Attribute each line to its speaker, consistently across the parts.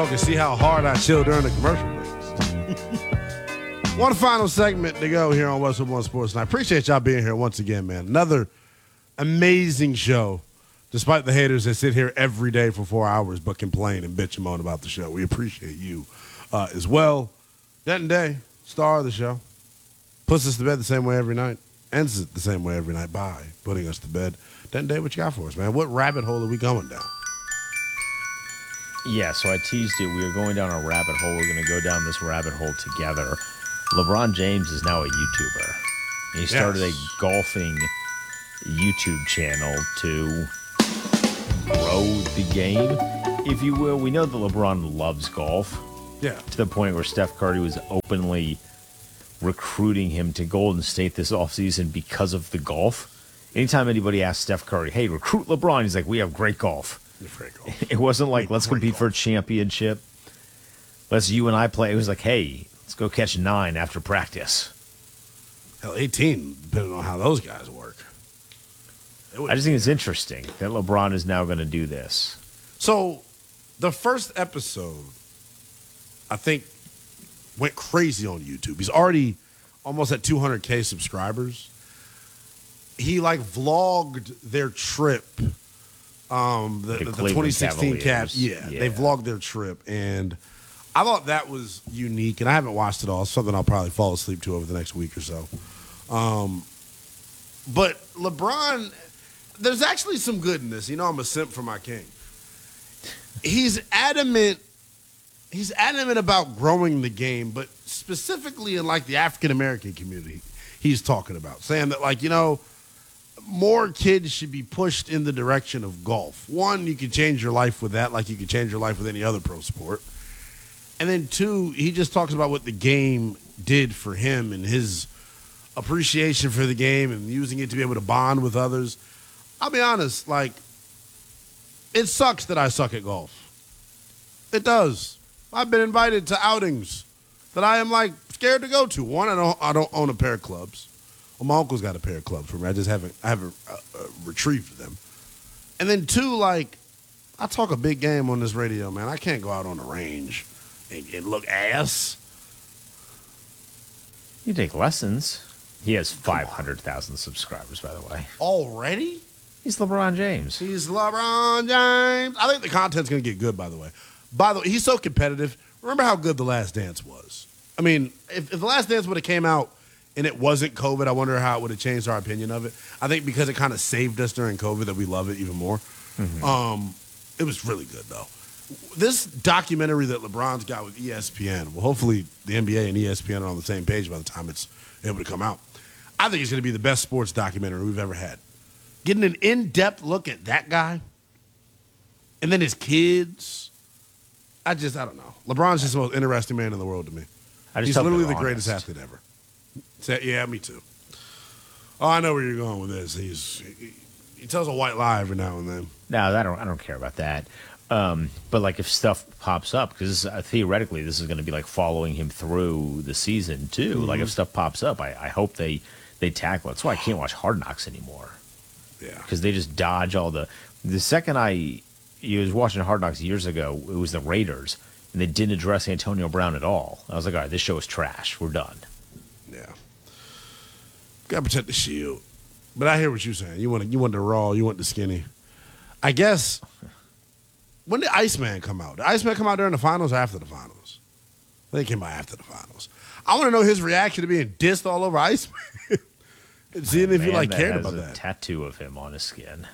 Speaker 1: y'all can see how hard I chill during the commercial breaks. One final segment to go here on Westwood One Sports, and I appreciate y'all being here once again, man. Another amazing show, despite the haters that sit here every day for 4 hours but complain and bitch and moan about the show. We appreciate you as well. Denton Day, star of the show, puts us to bed the same way every night, ends it the same way every night by putting us to bed. Denton Day, what you got for us, man? What rabbit hole are we going down?
Speaker 2: Yeah, so I teased it. We are going down a rabbit hole. We're going to go down this rabbit hole together. LeBron James is now a YouTuber. And he started a golfing YouTube channel to grow the game, if you will. We know that LeBron loves golf.
Speaker 1: Yeah.
Speaker 2: To the point where Steph Curry was openly recruiting him to Golden State this offseason because of the golf. Anytime anybody asks Steph Curry, hey, recruit LeBron, he's like, we have great golf. It wasn't like, let's compete for a championship. Let's you and I play. It was like, hey, let's go catch 9 after practice.
Speaker 1: Hell, 18, depending on how those guys work.
Speaker 2: I just think it's interesting that LeBron is now going to do this.
Speaker 1: So, the first episode, I think, went crazy on YouTube. He's already almost at 200K subscribers. He, vlogged their trip. The 2016 Cavs. Yeah, they vlogged their trip, and I thought that was unique. And I haven't watched it all. It's something I'll probably fall asleep to over the next week or so. But LeBron, there's actually some good in this. You know, I'm a simp for my king. He's adamant about growing the game, but specifically in the African American community. He's talking about saying that more kids should be pushed in the direction of golf. One, you can change your life with that, like you can change your life with any other pro sport. And then two, he just talks about what the game did for him and his appreciation for the game and using it to be able to bond with others. I'll be honest, it sucks that I suck at golf. It does. I've been invited to outings that I am scared to go to. One, I don't own a pair of clubs. Well, my uncle's got a pair of clubs for me. I haven't retrieved them. And then two, I talk a big game on this radio, man. I can't go out on the range and look ass.
Speaker 2: You take lessons. He has 500,000 subscribers, by the way.
Speaker 1: Already?
Speaker 2: He's LeBron James.
Speaker 1: He's LeBron James. I think the content's going to get good, by the way. By the way, he's so competitive. Remember how good The Last Dance was? I mean, if The Last Dance would have came out and it wasn't COVID, I wonder how it would have changed our opinion of it. I think because it kind of saved us during COVID that we love it even more. Mm-hmm. It was really good, though. This documentary that LeBron's got with ESPN, well, hopefully the NBA and ESPN are on the same page by the time it's able to come out. I think it's going to be the best sports documentary we've ever had. Getting an in-depth look at that guy and then his kids. I don't know. LeBron's just the most interesting man in the world to me. He's literally the greatest athlete ever. Yeah, me too. Oh, I know where you're going with this. He tells a white lie every now and then.
Speaker 2: No, I don't care about that. But if stuff pops up, because theoretically this is going to be following him through the season too. Mm-hmm. If stuff pops up, I hope they tackle it. That's why I can't watch Hard Knocks anymore.
Speaker 1: Yeah,
Speaker 2: because they just dodge all the second I was watching Hard Knocks years ago, it was the Raiders, and they didn't address Antonio Brown at all. I was like, all right, this show is trash. We're done.
Speaker 1: Yeah. Got to protect the shield. But I hear what you're saying. You want the raw, you want the skinny. I guess, when did Iceman come out? Did Iceman come out during the finals or after the finals? I think he came out after the finals. I want to know his reaction to being dissed all over Iceman. And seeing if you cared about that.
Speaker 2: Tattoo of him on his skin.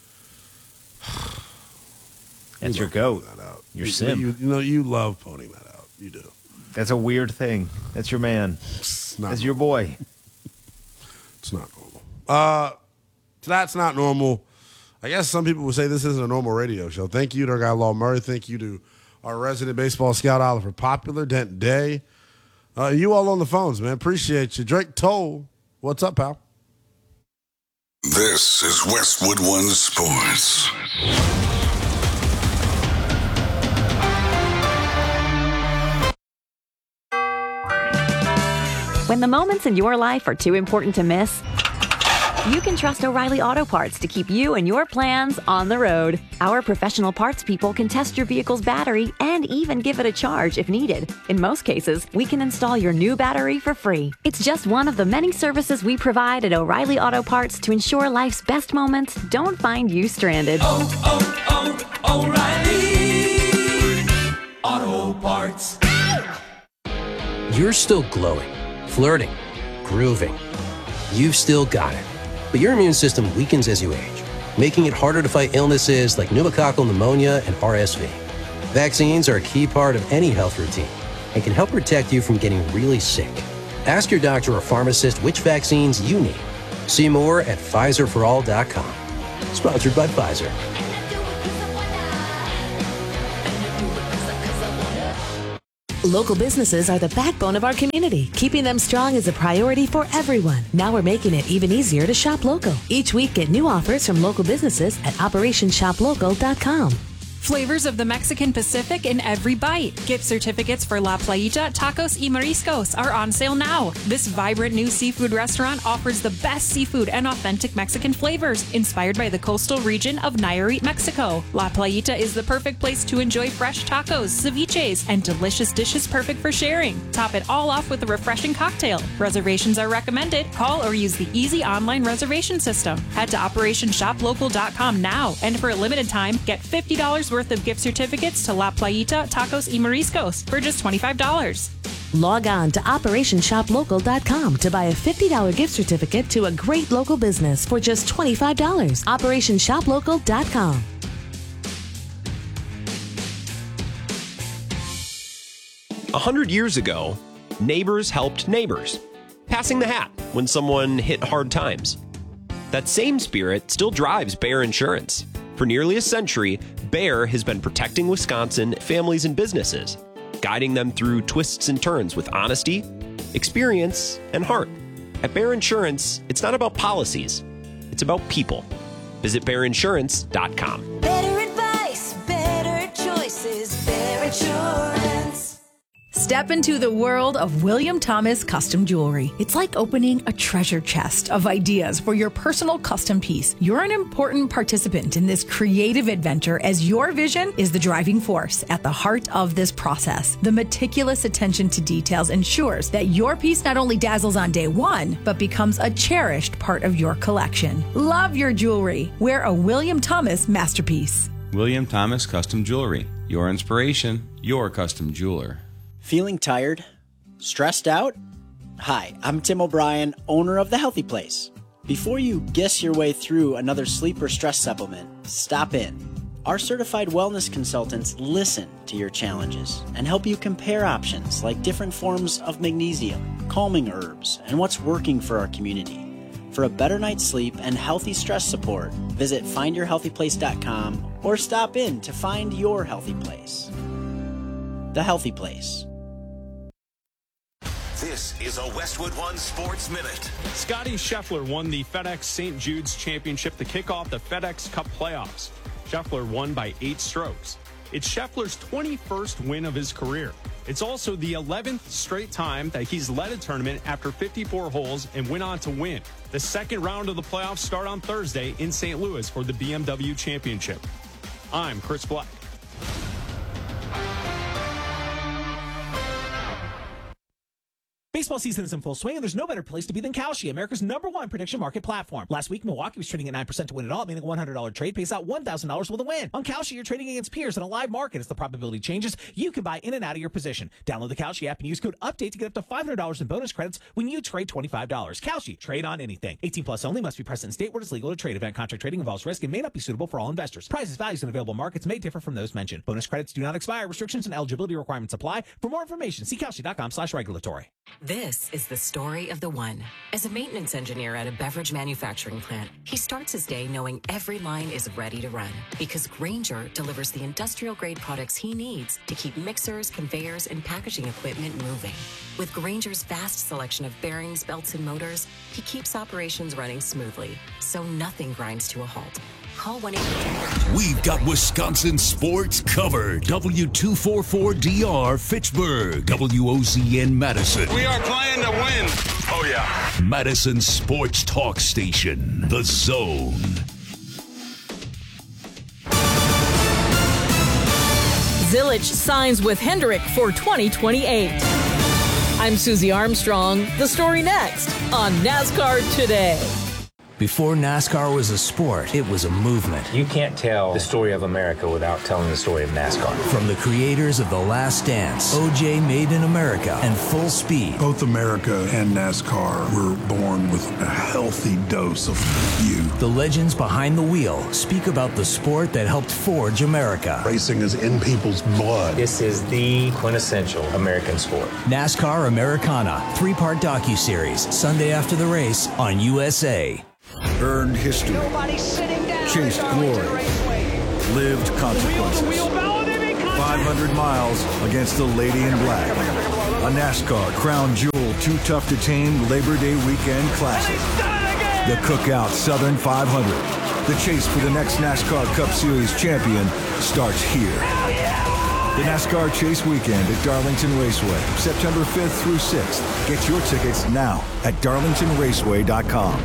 Speaker 2: That's your goat. Your sim.
Speaker 1: You love pointing that out. You do.
Speaker 2: That's a weird thing. That's your man. That's your boy.
Speaker 1: It's not normal. So that's not normal. I guess some people would say this isn't a normal radio show. Thank you to our guy Law Murray. Thank you to our resident baseball scout Oliver Popular, Denton Day. You all on the phones, man. Appreciate you. Drake Toll, what's up, pal?
Speaker 3: This is Westwood One Sports.
Speaker 4: When the moments in your life are too important to miss, you can trust O'Reilly Auto Parts to keep you and your plans on the road. Our professional parts people can test your vehicle's battery and even give it a charge if needed. In most cases, we can install your new battery for free. It's just one of the many services we provide at O'Reilly Auto Parts to ensure life's best moments don't find you stranded.
Speaker 5: O'Reilly Auto Parts.
Speaker 6: You're still glowing, flirting, grooving. You've still got it. But your immune system weakens as you age, making it harder to fight illnesses like pneumococcal pneumonia and RSV. Vaccines are a key part of any health routine and can help protect you from getting really sick. Ask your doctor or pharmacist which vaccines you need. See more at PfizerForAll.com. Sponsored by Pfizer.
Speaker 7: Local businesses are the backbone of our community. Keeping them strong is a priority for everyone. Now we're making it even easier to shop local. Each week, get new offers from local businesses at OperationShopLocal.com.
Speaker 8: Flavors of the Mexican Pacific in every bite. Gift certificates for La Playita Tacos y Mariscos are on sale now. This vibrant new seafood restaurant offers the best seafood and authentic Mexican flavors, inspired by the coastal region of Nayarit, Mexico. La Playita is the perfect place to enjoy fresh tacos, ceviches, and delicious dishes perfect for sharing. Top it all off with a refreshing cocktail. Reservations are recommended. Call or use the easy online reservation system. Head to OperationShopLocal.com now, and for a limited time, get $50 worth of gift certificates to La Playita Tacos y Mariscos for just $25.
Speaker 7: Log on to OperationShopLocal.com to buy a $50 gift certificate to a great local business for just $25. OperationShopLocal.com.
Speaker 9: 100 years ago, neighbors helped neighbors, passing the hat when someone hit hard times. That same spirit still drives Bayer Insurance. For nearly a century, Bayer has been protecting Wisconsin families and businesses, guiding them through twists and turns with honesty, experience, and heart. At Bayer Insurance, it's not about policies, it's about people. Visit BayerInsurance.com.
Speaker 5: Better advice, better choices, Bayer Insurance.
Speaker 10: Step into the world of William Thomas Custom Jewelry. It's like opening a treasure chest of ideas for your personal custom piece. You're an important participant in this creative adventure, as your vision is the driving force at the heart of this process. The meticulous attention to details ensures that your piece not only dazzles on day one, but becomes a cherished part of your collection. Love your jewelry. Wear a William Thomas masterpiece.
Speaker 11: William Thomas Custom Jewelry. Your inspiration, your custom jeweler.
Speaker 12: Feeling tired? Stressed out? Hi, I'm Tim O'Brien, owner of The Healthy Place. Before you guess your way through another sleep or stress supplement, stop in. Our certified wellness consultants listen to your challenges and help you compare options like different forms of magnesium, calming herbs, and what's working for our community. For a better night's sleep and healthy stress support, visit findyourhealthyplace.com or stop in to find your healthy place. The Healthy Place.
Speaker 3: This is a Westwood One Sports Minute.
Speaker 13: Scotty Scheffler won the FedEx St. Jude's Championship to kick off the FedEx Cup playoffs. Scheffler won by 8 strokes. It's Scheffler's 21st win of his career. It's also the 11th straight time that he's led a tournament after 54 holes and went on to win. The second round of the playoffs start on Thursday in St. Louis for the BMW Championship. I'm Chris Black.
Speaker 14: Baseball season is in full swing, and there's no better place to be than Kalshi, America's #1 prediction market platform. Last week, Milwaukee was trading at 9% to win it all, meaning a $100 trade pays out $1,000 with a win. On Kalshi, you're trading against peers in a live market. As the probability changes, you can buy in and out of your position. Download the Kalshi app and use code UPDATE to get up to $500 in bonus credits when you trade $25. Kalshi, trade on anything. 18 plus only, must be present in state where it's legal to trade. Event contract trading involves risk and may not be suitable for all investors. Prices, values, and available markets may differ from those mentioned. Bonus credits do not expire. Restrictions and eligibility requirements apply. For more information, see Kalshi.com/regulatory.
Speaker 15: This is the story of the one. As a maintenance engineer at a beverage manufacturing plant, he starts his day knowing every line is ready to run because Grainger delivers the industrial-grade products he needs to keep mixers, conveyors, and packaging equipment moving. With Grainger's vast selection of bearings, belts, and motors, he keeps operations running smoothly, so nothing grinds to a halt. call 1-800.
Speaker 16: We've got Wisconsin sports covered. W244DR Fitchburg. WOZN Madison.
Speaker 17: We are playing to win. Oh, yeah.
Speaker 16: Madison Sports Talk Station. The Zone.
Speaker 18: Zilich signs with Hendrick for 2028. I'm Susie Armstrong. The story next on NASCAR Today.
Speaker 19: Before NASCAR was a sport, it was a movement.
Speaker 20: You can't tell the story of America without telling the story of NASCAR.
Speaker 19: From the creators of The Last Dance, OJ Made in America, and Full Speed.
Speaker 21: Both America and NASCAR were born with a healthy dose of you.
Speaker 19: The legends behind the wheel speak about the sport that helped forge America.
Speaker 21: Racing is in people's blood.
Speaker 20: This is the quintessential American sport.
Speaker 19: NASCAR Americana, 3-part docuseries, Sunday after the race on USA.
Speaker 22: Earned history, chased glory, lived consequences. 500 miles against the Lady in Black. A NASCAR Crown Jewel Too Tough to Tame Labor Day Weekend Classic. The Cookout Southern 500. The chase for the next NASCAR Cup Series champion starts here. The NASCAR Chase Weekend at Darlington Raceway, September 5th through 6th. Get your tickets now at darlingtonraceway.com.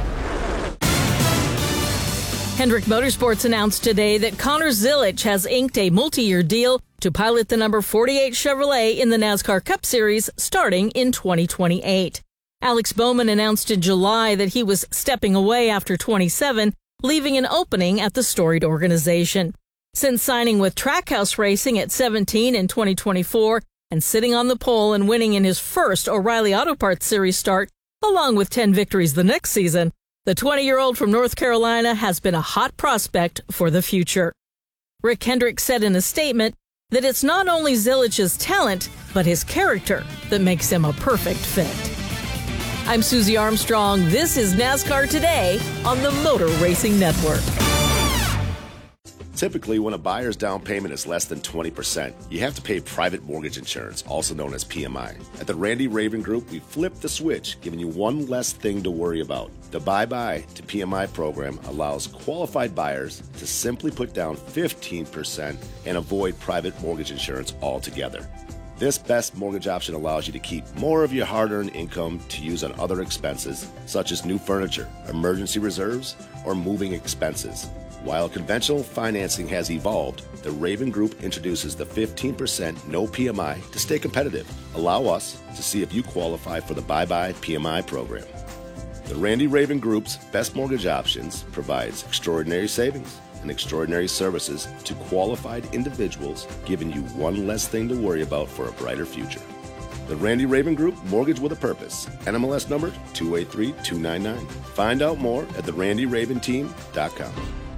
Speaker 18: Hendrick Motorsports announced today that Connor Zilich has inked a multi-year deal to pilot the number 48 Chevrolet in the NASCAR Cup Series starting in 2028. Alex Bowman announced in July that he was stepping away after 27, leaving an opening at the storied organization. Since signing with Trackhouse Racing at 17 in 2024 and sitting on the pole and winning in his first O'Reilly Auto Parts Series start, along with 10 victories the next season, the 20-year-old from North Carolina has been a hot prospect for the future. Rick Hendrick said in a statement that it's not only Zilich's talent, but his character that makes him a perfect fit. I'm Susie Armstrong. This is NASCAR Today on the Motor Racing Network.
Speaker 23: Typically, when a buyer's down payment is less than 20%, you have to pay private mortgage insurance, also known as PMI. At the Randy Raven Group, we flipped the switch, giving you one less thing to worry about. The Bye-Bye to PMI program allows qualified buyers to simply put down 15% and avoid private mortgage insurance altogether. This best mortgage option allows you to keep more of your hard-earned income to use on other expenses, such as new furniture, emergency reserves, or moving expenses. While conventional financing has evolved, the Raven Group introduces the 15% no PMI to stay competitive. Allow us to see if you qualify for the Bye-Bye PMI program. The Randy Raven Group's best mortgage options provides extraordinary savings and extraordinary services to qualified individuals, giving you one less thing to worry about for a brighter future. The Randy Raven Group, mortgage with a purpose. NMLS number 283299. Find out more at therandyraventeam.com.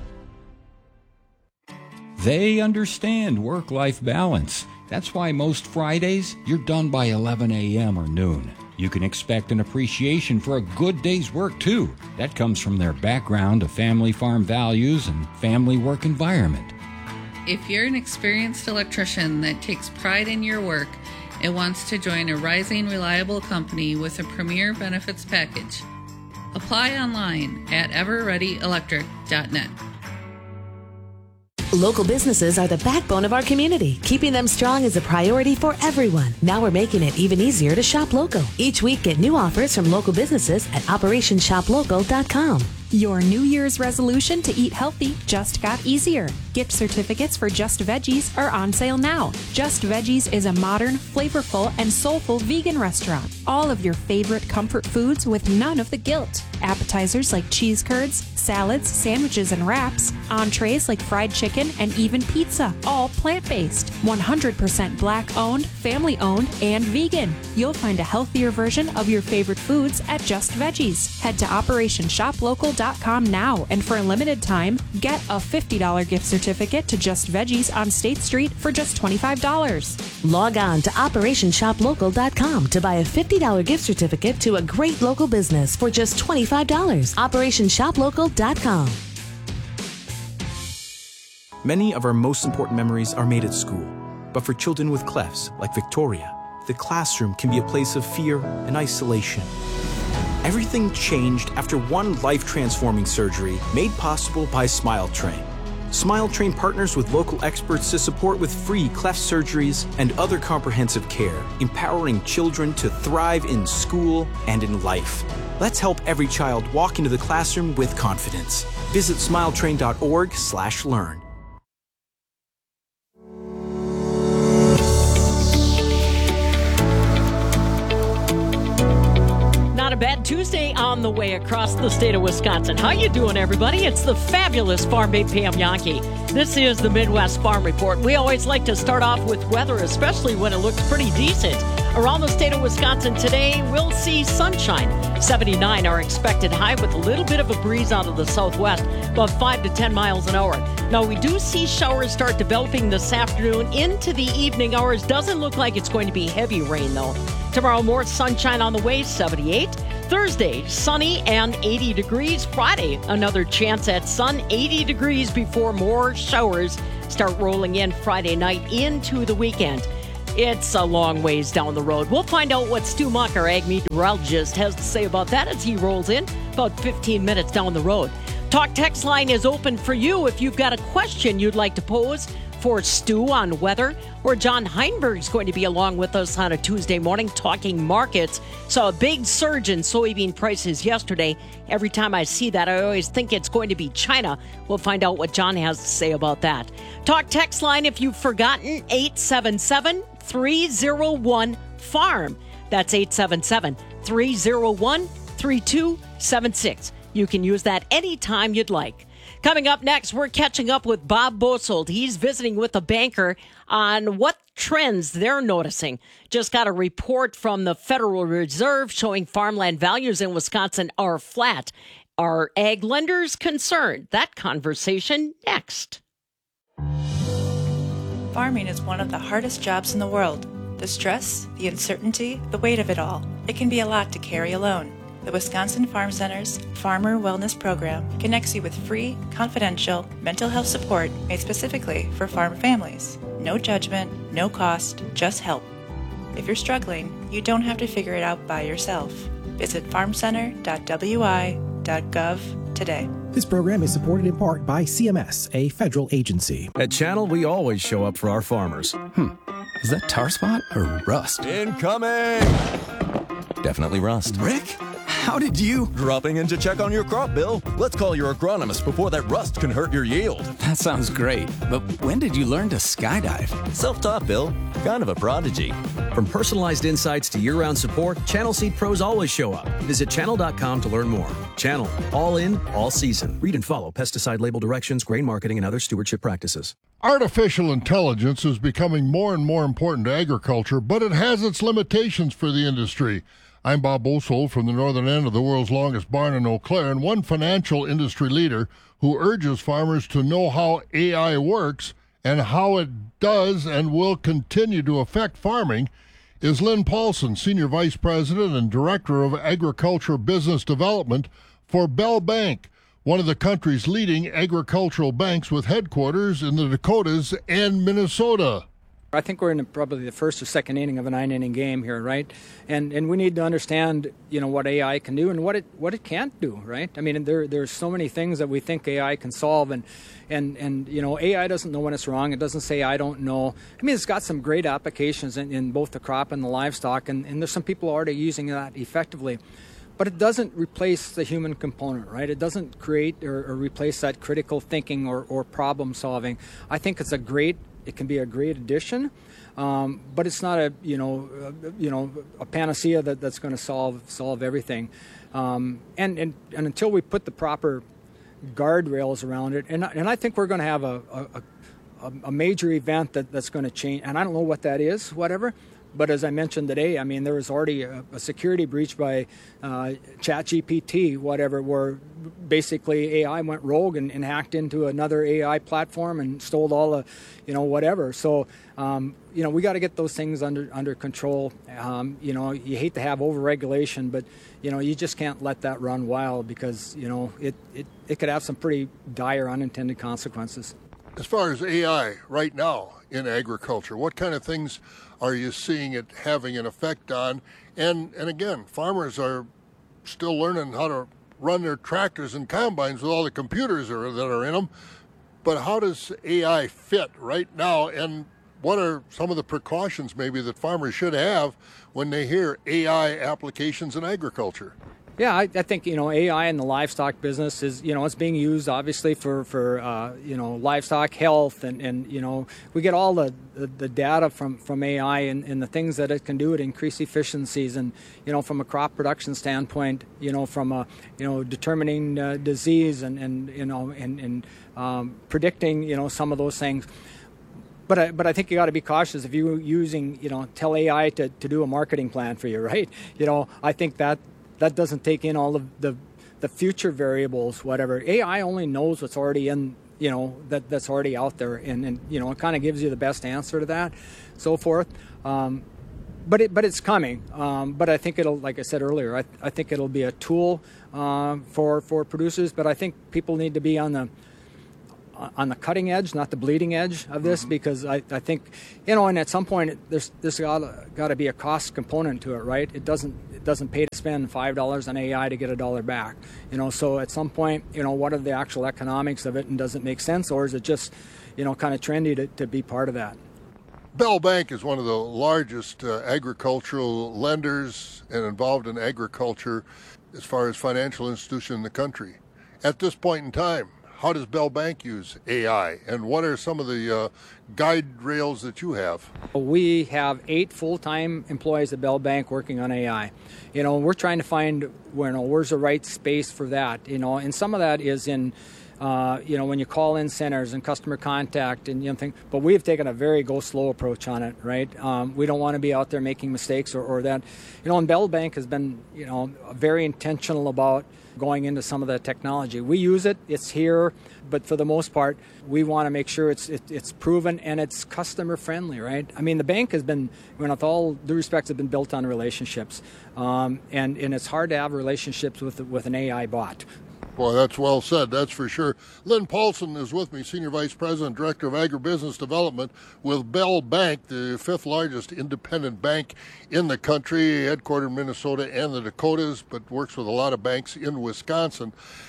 Speaker 24: They understand work-life balance. That's why most Fridays, you're done by 11 a.m. or noon. You can expect an appreciation for a good day's work, too. That comes from their background of family farm values and family work environment.
Speaker 25: If you're an experienced electrician that takes pride in your work and wants to join a rising, reliable company with a premier benefits package, apply online at everreadyelectric.net.
Speaker 7: Local businesses are the backbone of our community. Keeping them strong is a priority for everyone. Now we're making it even easier to shop local. Each week, get new offers from local businesses at OperationShopLocal.com.
Speaker 8: Your New Year's resolution to eat healthy just got easier. Gift certificates for Just Veggies are on sale now. Just Veggies is a modern, flavorful, and soulful vegan restaurant. All of your favorite comfort foods with none of the guilt. Appetizers like cheese curds, salads, sandwiches, and wraps. Entrees like fried chicken and even pizza. All plant-based. 100% Black-owned, family-owned, and vegan. You'll find a healthier version of your favorite foods at Just Veggies. Head to OperationShopLocal.com now, and for a limited time, get a $50 gift certificate to Just Veggies on State Street for just $25.
Speaker 7: Log on to OperationShopLocal.com to buy a $50 gift certificate to a great local business for just $25. OperationShopLocal.com.
Speaker 26: Many of our most important memories are made at school. But for children with clefts, like Victoria, the classroom can be a place of fear and isolation. Everything changed after one life-transforming surgery made possible by Smile Train. Smile Train partners with local experts to support with free cleft surgeries and other comprehensive care, empowering children to thrive in school and in life. Let's help every child walk into the classroom with confidence. Visit smiletrain.org/learn.
Speaker 1: Not a bad Tuesday on the way across the state of Wisconsin. How you doing, everybody? It's the fabulous Farm Babe Pam Yankee. This is the Midwest Farm Report. We always like to start off with weather, especially when it looks pretty decent. Around the state of Wisconsin today, we'll see sunshine. 79 our expected high with a little bit of a breeze out of the southwest, about 5 to 10 miles an hour. Now, we do see showers start developing this afternoon into the evening hours. Doesn't look like it's going to be heavy rain, though. Tomorrow, more sunshine on the way, 78. Thursday, sunny and 80 degrees. Friday, another chance at sun, 80 degrees before more showers start rolling in Friday night into the weekend. It's a long ways down the road. We'll find out what Stu Muck, our ag meteorologist, has to say about that as he rolls in about 15 minutes down the road. Talk text line is open for you if you've got a question you'd like to pose for Stu on weather, or John Heinberg's going to be along with us on a Tuesday morning talking markets. Saw a big surge in soybean prices yesterday. Every time I see that, I always think it's going to be China. We'll find out what John has to say about that. Talk text line if you've forgotten, 877-301-FARM. That's 877-301-3276. You can use that anytime you'd like. Coming up next, we're catching up with Bob Bosold. He's visiting with a banker on what trends they're noticing. Just got a report from the Federal Reserve showing farmland values in Wisconsin are flat. Are ag lenders concerned? That conversation next.
Speaker 2: Farming is one of the hardest jobs in the world. The stress, the uncertainty, the weight of it all. It can be a lot to carry alone. The Wisconsin Farm Center's Farmer Wellness Program connects you with free, confidential mental health support made specifically for farm families. No judgment, no cost, just help. If you're struggling, you don't have to figure it out by yourself. Visit farmcenter.wi.gov today.
Speaker 4: This program is supported in part by CMS, a federal agency.
Speaker 5: At Channel, we always show up for our farmers.
Speaker 4: Is that tar spot or rust?
Speaker 5: Incoming!
Speaker 6: Definitely rust.
Speaker 4: Rick? How did you?
Speaker 6: Dropping in to check on your crop, Bill. Let's call your agronomist before that rust can hurt your yield.
Speaker 4: That sounds great, but when did you learn to skydive?
Speaker 6: Self-taught, Bill. Kind of a prodigy.
Speaker 5: From personalized insights to year-round support, Channel Seed Pros always show up. Visit channel.com to learn more. Channel, all in, all season. Read and follow pesticide label directions, grain marketing, and other stewardship practices.
Speaker 9: Artificial intelligence is becoming more and more important to agriculture, but it has its limitations for the industry. I'm Bob Bosold from the northern end of the world's longest barn in Eau Claire, and one financial industry leader who urges farmers to know how AI works and how it does and will continue to affect farming is Lynn Paulson, Senior Vice President and Director of Agriculture Business Development for Bell Bank, one of the country's leading agricultural banks with headquarters in the Dakotas and Minnesota.
Speaker 27: I think we're in probably the first or second inning of a 9-inning game here, right? And we need to understand, what AI can do and what it can't do, right? I mean, there's so many things that we think AI can solve, and AI doesn't know when it's wrong. It doesn't say I don't know. I mean, it's got some great applications in both the crop and the livestock, and there's some people already using that effectively. But it doesn't replace the human component, right? It doesn't create or replace that critical thinking or problem solving. I think it can be a great addition, but it's not a panacea that's going to solve everything. And until we put the proper guardrails around it, and I think we're going to have a major event that's going to change. And I don't know what that is, whatever. But as I mentioned today, I mean, there was already a security breach by ChatGPT, whatever, where basically AI went rogue and hacked into another AI platform and stole all the, whatever. So, we got to get those things under control. You hate to have overregulation, but, you just can't let that run wild because, it could have some pretty dire unintended consequences.
Speaker 9: As far as AI right now in agriculture, what kind of things are you seeing it having an effect on? And again, farmers are still learning how to run their tractors and combines with all the computers that are in them. but how does AI fit right now, and what are some of the precautions maybe that farmers should have when they hear AI applications in agriculture?
Speaker 27: Yeah, I think, AI in the livestock business is, it's being used obviously for livestock health and we get all the data from AI and the things that it can do to increase efficiencies and, from a crop production standpoint, from determining disease and predicting, some of those things. But I think you got to be cautious if you're using, tell AI to do a marketing plan for you, right? I think that doesn't take in all of the future variables, whatever. AI only knows what's already in, that's already out there, and it kind of gives you the best answer to that, so forth. But it's coming. But I think it'll, like I said earlier, I think it'll be a tool for producers. But I think people need to be on the cutting edge, not the bleeding edge of this, because I think, and at some point there's got to be a cost component to it, right? It doesn't pay to spend $5 on AI to get $1 back, so at some point, what are the actual economics of it, and does it make sense, or is it just, kind of trendy to be part of that?
Speaker 9: Bell Bank is one of the largest agricultural lenders and involved in agriculture as far as financial institution in the country. At this point in time, how does Bell Bank use AI, and what are some of the guide rails that you have?
Speaker 27: We have 8 full-time employees at Bell Bank working on AI. We're trying to find where's the right space for that. And some of that is in when you call in centers and customer contact and things. But we've taken a very go slow approach on it, right? We don't want to be out there making mistakes or that. And Bell Bank has been very intentional about going into some of the technology. We use it, it's here, but for the most part, we want to make sure it's proven and it's customer friendly, right? I mean, the bank has been, with all due respect, has been built on relationships, and it's hard to have relationships with an AI bot.
Speaker 9: Boy, that's well said, that's for sure. Lynn Paulson is with me, Senior Vice President, Director of Agribusiness Development with Bell Bank, the 5th largest independent bank in the country, headquartered in Minnesota and the Dakotas, but works with a lot of banks in Wisconsin.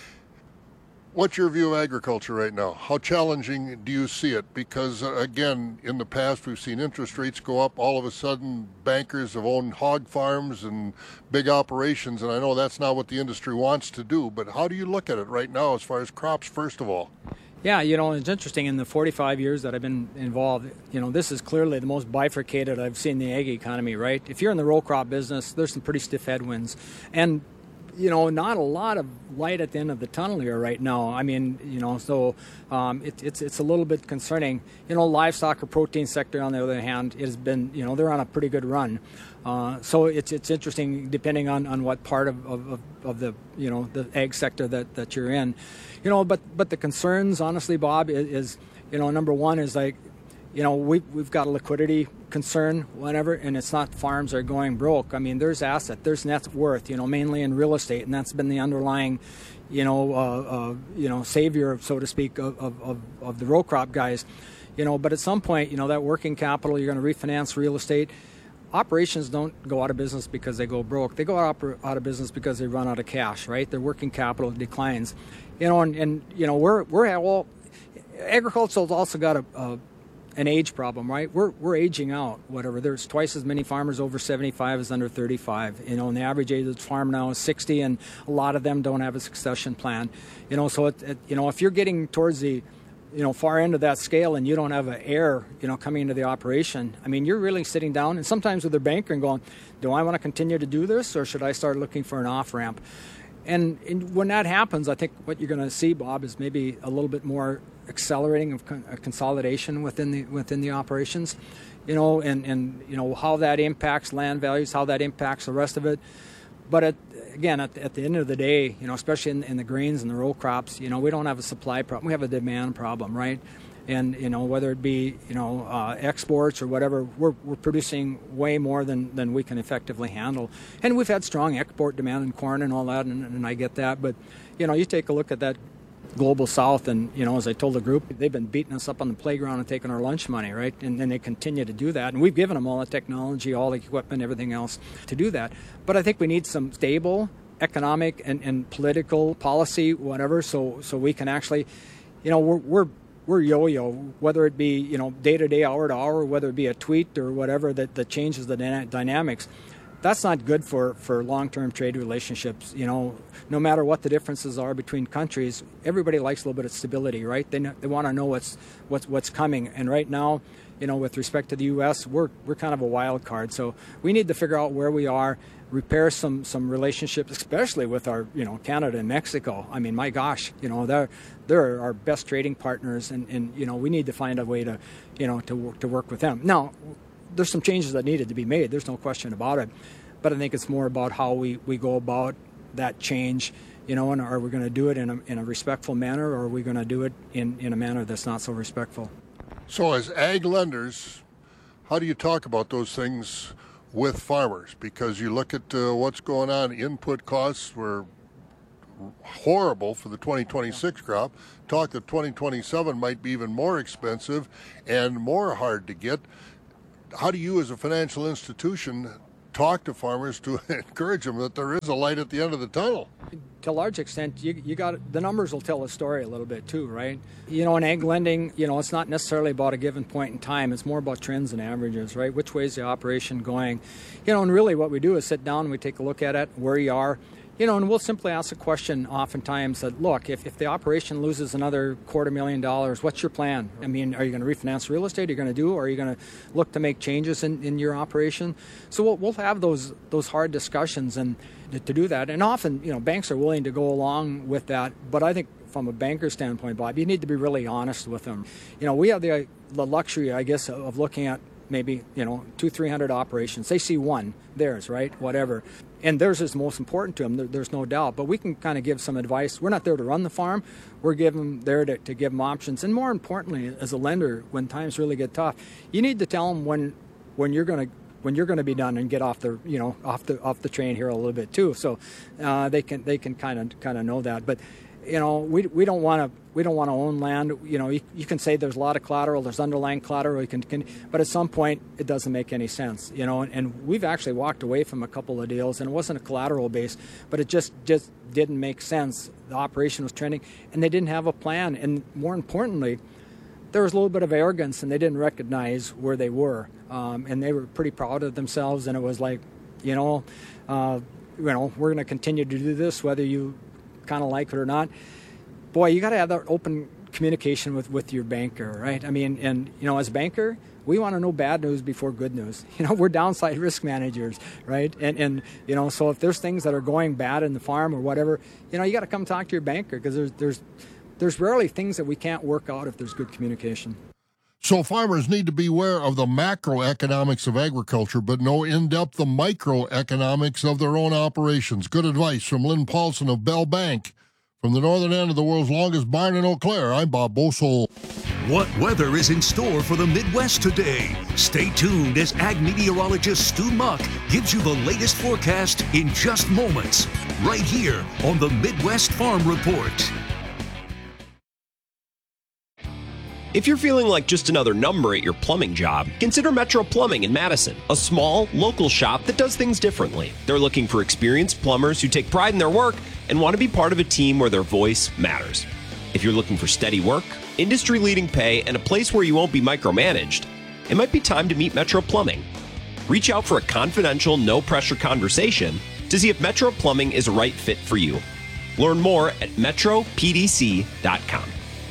Speaker 9: What's your view of agriculture right now? How challenging do you see it? Because, again, in the past we've seen interest rates go up. All of a sudden, bankers have owned hog farms and big operations, and I know that's not what the industry wants to do. But how do you look at it right now as far as crops, first of all?
Speaker 27: Yeah, it's interesting. In the 45 years that I've been involved, this is clearly the most bifurcated I've seen the ag economy, right? If you're in the row crop business, there's some pretty stiff headwinds. And not a lot of light at the end of the tunnel here right now. I mean, so it's a little bit concerning. Livestock or protein sector, on the other hand, has been, they're on a pretty good run. So it's interesting depending on what part of the, the ag sector that you're in. But the concerns, honestly, Bob, is number one is like, we've got a liquidity concern, whatever, and it's not farms are going broke. I mean, there's there's net worth, mainly in real estate, and that's been the underlying, savior, so to speak, of the row crop guys. But at some point, that working capital, you're going to refinance real estate. Operations don't go out of business because they go broke. They go out of business because they run out of cash, right? Their working capital declines. Agriculture's also got an age problem, right? We're aging out, whatever. There's twice as many farmers over 75 as under 35. And the average age of the farm now is 60, and a lot of them don't have a succession plan. So if you're getting towards the far end of that scale and you don't have an heir, coming into the operation, I mean, you're really sitting down and sometimes with their banker and going, do I want to continue to do this, or should I start looking for an off-ramp? And when that happens, I think what you're going to see, Bob, is maybe a little bit more accelerating of consolidation within the operations, and how that impacts land values, how that impacts the rest of it. But at the end of the day, especially in the grains and the row crops, we don't have a supply problem. We have a demand problem, right? And whether it be exports or whatever, we're producing way more than we can effectively handle. And we've had strong export demand in corn and all that, and I get that. But you take a look at that global south, and as I told the group, they've been beating us up on the playground and taking our lunch money, right? And they continue to do that, and we've given them all the technology, all the equipment, everything else to do that. But I think we need some stable economic and political policy, whatever, so we can actually, we're we're yo-yo, whether it be, day to day, hour to hour, whether it be a tweet or whatever that changes the dynamics. That's not good for long-term trade relationships. No matter what the differences are between countries, everybody likes a little bit of stability, right? They want to know what's coming. And right now, with respect to the U.S., we're kind of a wild card. So we need to figure out where we are, repair some relationships, especially with our Canada and Mexico. I mean, my gosh, they're our best trading partners, and we need to find a way to work with them. Now, there's some changes that needed to be made. There's no question about it. But I think it's more about how we go about that change, and are we going to do it in a respectful manner, or are we going to do it in a manner that's not so respectful?
Speaker 9: So as ag lenders, how do you talk about those things with farmers? Because you look at what's going on, input costs were horrible for the 2026 crop. Talk that 2027 might be even more expensive and more hard to get. How do you as a financial institution talk to farmers to encourage them that there is a light at the end of the tunnel?
Speaker 27: To a large extent, you got the numbers will tell a story a little bit too, right? In ag lending, it's not necessarily about a given point in time. It's more about trends and averages, right? Which way is the operation going? And really what we do is sit down and we take a look at it, where you are. And we'll simply ask a question oftentimes that, look, if the operation loses another $250,000, what's your plan? I mean, are you going to refinance real estate? Are you going to or are you going to look to make changes in your operation? So we'll have those hard discussions and to do that. And often, banks are willing to go along with that. But I think from a banker standpoint, Bob, you need to be really honest with them. We have the luxury, I guess, of looking at maybe, 200-300 operations. They see one, theirs, right? Whatever. And theirs is most important to them, there's no doubt. But we can kind of give some advice. We're not there to run the farm. We're there to give them options. And more importantly, as a lender, when times really get tough, you need to tell them when you're going to be done and get off the off the train here a little bit too. So they can kind of know that. But we don't want to own land. You can say there's a lot of collateral, there's underlying collateral, but at some point it doesn't make any sense. And we've actually walked away from a couple of deals, and it wasn't a collateral base, but it just didn't make sense. The operation was trending, and they didn't have a plan. And more importantly, there was a little bit of arrogance, and they didn't recognize where they were, and they were pretty proud of themselves. And it was like, we're going to continue to do this, whether you kind of like it or not. Boy, you got to have that open communication with your banker, right? I mean, and as a banker, we want to know bad news before good news. We're downside risk managers, right? And so if there's things that are going bad in the farm or whatever, you got to come talk to your banker, because there's rarely things that we can't work out if there's good communication.
Speaker 9: So farmers need to be aware of the macroeconomics of agriculture, but know in-depth the microeconomics of their own operations. Good advice from Lynn Paulson of Bell Bank. From the northern end of the world's longest barn in Eau Claire, I'm Bob Bosol.
Speaker 16: What weather is in store for the Midwest today? Stay tuned as ag meteorologist Stu Muck gives you the latest forecast in just moments, right here on the Midwest Farm Report.
Speaker 3: If you're feeling like just another number at your plumbing job, consider Metro Plumbing in Madison, a small, local shop that does things differently. They're looking for experienced plumbers who take pride in their work and want to be part of a team where their voice matters. If you're looking for steady work, industry-leading pay, and a place where you won't be micromanaged, it might be time to meet Metro Plumbing. Reach out for a confidential, no-pressure conversation to see if Metro Plumbing is a right fit for you. Learn more at metropdc.com.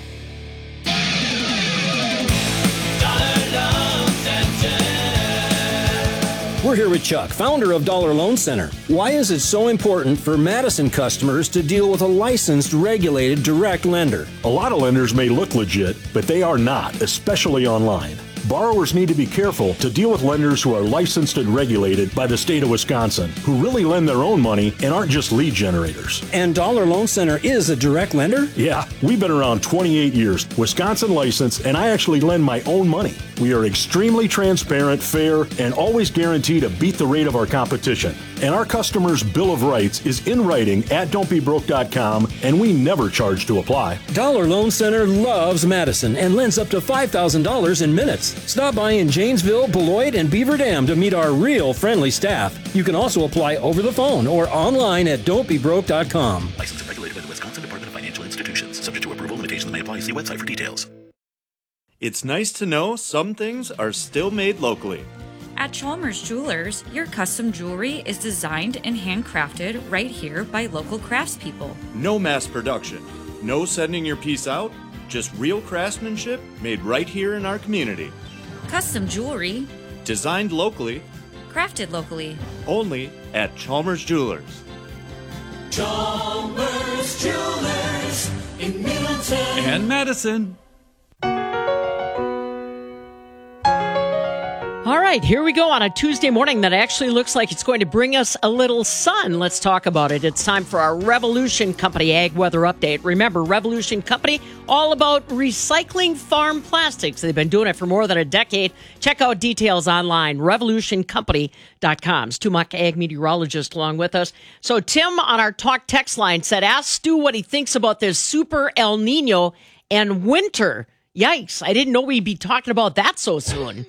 Speaker 10: We're here with Chuck, founder of Dollar Loan Center. Why is it so important for Madison customers to deal with a licensed, regulated, direct lender?
Speaker 11: A lot of lenders may look legit, but they are not, especially online. Borrowers need to be careful to deal with lenders who are licensed and regulated by the state of Wisconsin, who really lend their own money and aren't just lead generators.
Speaker 10: And Dollar Loan Center is a direct lender?
Speaker 11: Yeah, we've been around 28 years, Wisconsin licensed, and I actually lend my own money. We are extremely transparent, fair, and always guarantee to beat the rate of our competition. And our customers' Bill of Rights is in writing at don'tbebroke.com, and we never charge to apply.
Speaker 10: Dollar Loan Center loves Madison and lends up to $5,000 in minutes. Stop by in Janesville, Beloit, and Beaver Dam to meet our real friendly staff. You can also apply over the phone or online at don'tbebroke.com.
Speaker 12: Licensed and regulated by the Wisconsin Department of Financial Institutions. Subject to approval, limitations may apply. See website for details. It's nice to know some things are still made locally.
Speaker 13: At Chalmers Jewelers, your custom jewelry is designed and handcrafted right here by local craftspeople.
Speaker 12: No mass production, no sending your piece out, just real craftsmanship made right here in our community.
Speaker 13: Custom jewelry,
Speaker 12: designed locally,
Speaker 13: crafted locally,
Speaker 12: only at Chalmers Jewelers.
Speaker 14: Chalmers Jewelers in Middleton
Speaker 12: and Madison.
Speaker 1: All right, here we go on a Tuesday morning that actually looks like it's going to bring us a little sun. Let's talk about it. It's time for our Revolution Company Ag Weather Update. Remember, Revolution Company, all about recycling farm plastics. They've been doing it for more than a decade. Check out details online, revolutioncompany.com. Stu Muck, ag meteorologist, along with us. So Tim on our talk text line said, ask Stu what he thinks about this super El Nino and winter. Yikes, I didn't know we'd be talking about that so soon.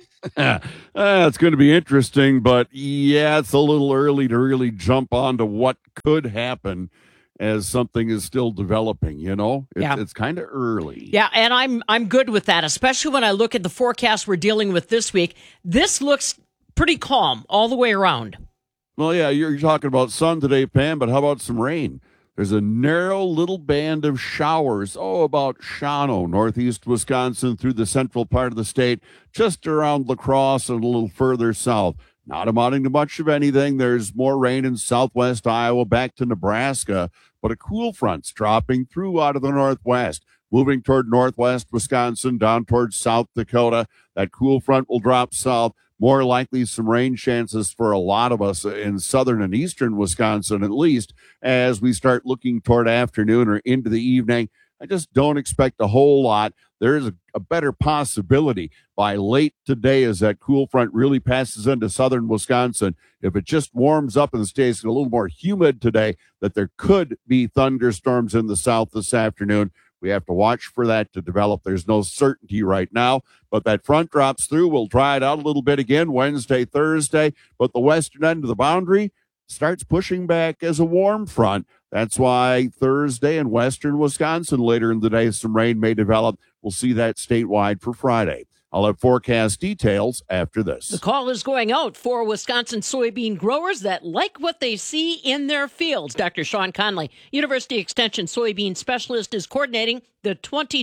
Speaker 15: It's going to be interesting, but yeah, it's a little early to really jump onto what could happen as something is still developing, you know? It's kind of early.
Speaker 1: Yeah, and I'm good with that, especially when I look at the forecast we're dealing with this week. This looks pretty calm all the way around.
Speaker 15: Well, yeah, you're talking about sun today, Pam, but how about some rain? There's a narrow little band of showers, about Shawano, northeast Wisconsin, through the central part of the state, just around La Crosse and a little further south. Not amounting to much of anything. There's more rain in southwest Iowa back to Nebraska, but a cool front's dropping through out of the northwest, moving toward northwest Wisconsin, down towards South Dakota. That cool front will drop south. More likely some rain chances for a lot of us in southern and eastern Wisconsin, at least, as we start looking toward afternoon or into the evening. I just don't expect a whole lot. There is a better possibility by late today as that cool front really passes into southern Wisconsin. If it just warms up and stays a little more humid today, that there could be thunderstorms in the south this afternoon. We have to watch for that to develop. There's no certainty right now, but that front drops through. We'll dry it out a little bit again Wednesday, Thursday, but the western end of the boundary starts pushing back as a warm front. That's why Thursday in western Wisconsin later in the day, some rain may develop. We'll see that statewide for Friday. I'll have forecast details after this.
Speaker 1: The call is going out for Wisconsin soybean growers that like what they see in their fields. Dr. Sean Conley, University Extension soybean specialist, is coordinating the